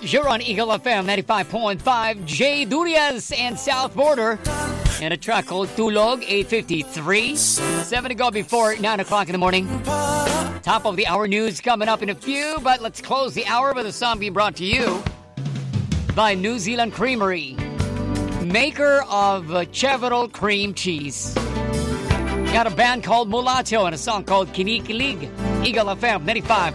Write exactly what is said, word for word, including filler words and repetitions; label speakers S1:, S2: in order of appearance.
S1: You're on Eagle F M ninety-five point five. Jay Durias and South Border. And a track called Tulog, eight fifty-three. Seven to go before nine o'clock in the morning. Top of the hour news coming up in a few, but let's close the hour with a song being brought to you by New Zealand Creamery, maker of uh, Cheverell cream cheese. Got a band called Mulatto and a song called Kinikilig. Eagle F M ninety-five